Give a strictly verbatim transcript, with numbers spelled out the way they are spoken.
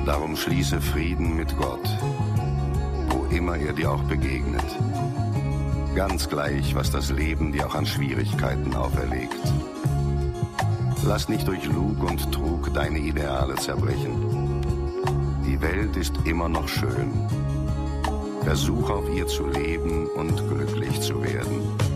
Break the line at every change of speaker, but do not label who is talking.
Darum schließe Frieden mit Gott, wo immer er dir auch begegnet. Ganz gleich, was das Leben dir auch an Schwierigkeiten auferlegt. Lass nicht durch Lug und Trug deine Ideale zerbrechen. Die Welt ist immer noch schön. Versuch auf ihr zu leben und glücklich zu werden.